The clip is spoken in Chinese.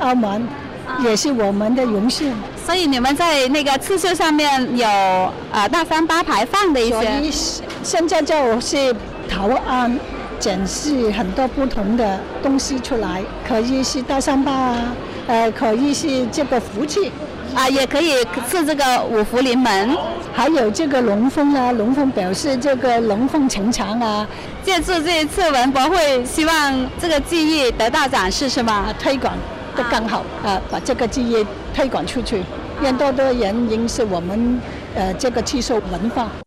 澳门，也是我们的荣幸。 所以你们在那个刺绣上面有大三巴牌坊的一些。 所以现在就是图案展示很多不同的东西出来，可以是大三巴啊，可以是这个福气。 也可以刺这个五福临门， 还有这个龙凤啊，龙凤表示这个龙凤呈祥啊。 借助这一次文博会，希望这个技艺得到展示是吗？ 推广得更好把这个技艺推广出去，让多多人认识我们这个刺绣文化。